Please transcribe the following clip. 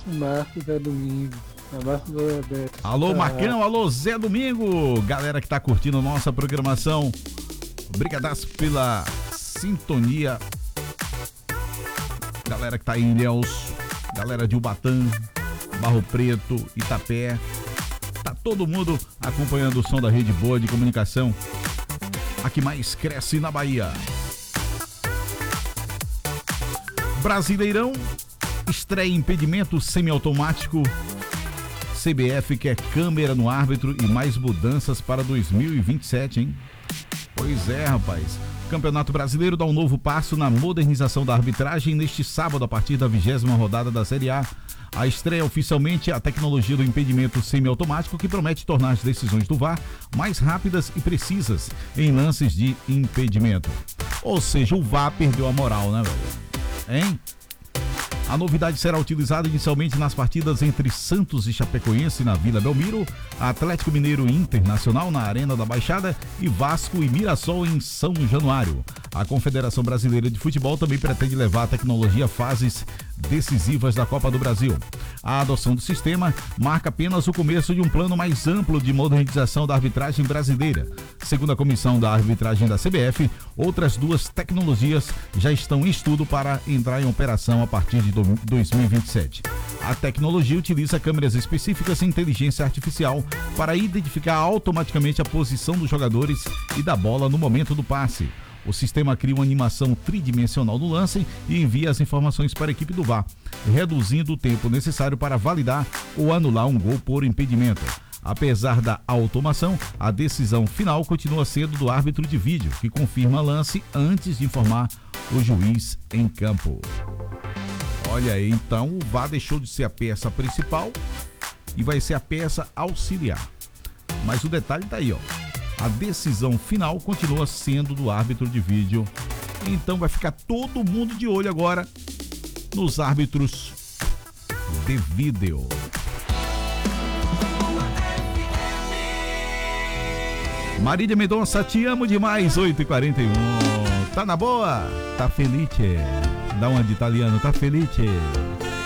Marcos Zé Domingo. Abraço do Roberto. Alô, Marcão, alô, Zé Domingo. Galera que tá curtindo nossa programação. Obrigadaço pela sintonia. Galera que tá em Ilhéus, galera de Ubatã, Barro Preto, Itapé. Tá todo mundo acompanhando o som da Rede Boa de Comunicação. A que mais cresce na Bahia. Brasileirão, estreia impedimento semiautomático. CBF quer câmera no árbitro e mais mudanças para 2027, hein? Pois é, rapaz. O Campeonato Brasileiro dá um novo passo na modernização da arbitragem neste sábado, a partir da 20ª rodada da Série A. A estreia oficialmente a tecnologia do impedimento semiautomático, que promete tornar as decisões do VAR mais rápidas e precisas em lances de impedimento. Ou seja, o VAR perdeu a moral, né, velho? Hein? A novidade será utilizada inicialmente nas partidas entre Santos e Chapecoense na Vila Belmiro, Atlético Mineiro e Internacional na Arena da Baixada e Vasco e Mirassol em São Januário. A Confederação Brasileira de Futebol também pretende levar a tecnologia a fases decisivas da Copa do Brasil. A adoção do sistema marca apenas o começo de um plano mais amplo de modernização da arbitragem brasileira. Segundo a Comissão da Arbitragem da CBF, outras duas tecnologias já estão em estudo para entrar em operação a partir de 2027. A tecnologia utiliza câmeras específicas e inteligência artificial para identificar automaticamente a posição dos jogadores e da bola no momento do passe. O sistema cria uma animação tridimensional no lance e envia as informações para a equipe do VAR, reduzindo o tempo necessário para validar ou anular um gol por impedimento. Apesar da automação, a decisão final continua sendo do árbitro de vídeo, que confirma lance antes de informar o juiz em campo. Olha aí, então o VAR deixou de ser a peça principal e vai ser a peça auxiliar. Mas o detalhe tá aí, ó. A decisão final continua sendo do árbitro de vídeo. Então vai ficar todo mundo de olho agora nos árbitros de vídeo. Marília Mendonça, te amo demais, 8h41. Tá na boa? Tá felice? Dá uma de italiano, tá felice?